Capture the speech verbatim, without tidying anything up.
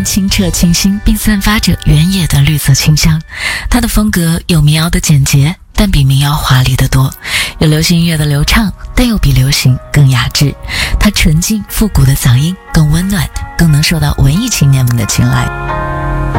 清澈清新，并散发着原野的绿色清香。他的风格有民谣的简洁，但比民谣华丽得多；有流行音乐的流畅，但又比流行更雅致。他纯净复古的嗓音更温暖，更能受到文艺青年们的青睐。